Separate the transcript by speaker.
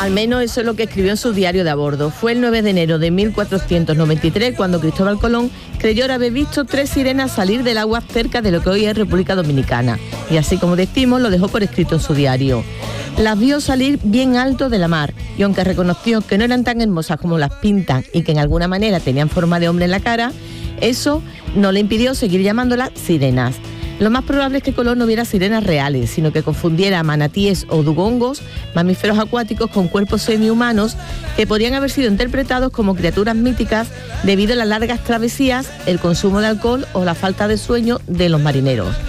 Speaker 1: Al menos eso es lo que escribió en su diario de a bordo. Fue el 9 de enero de 1493 cuando Cristóbal Colón creyó haber visto 3 sirenas salir del agua cerca de lo que hoy es República Dominicana. Y así como decimos, lo dejó por escrito en su diario. Las vio salir bien alto de la mar y aunque reconoció que no eran tan hermosas como las pintan y que en alguna manera tenían forma de hombre en la cara, eso no le impidió seguir llamándolas sirenas. Lo más probable es que Colón no viera sirenas reales, sino que confundiera manatíes o dugongos, mamíferos acuáticos con cuerpos semihumanos, que podrían haber sido interpretados como criaturas míticas debido a las largas travesías, el consumo de alcohol o la falta de sueño de los marineros.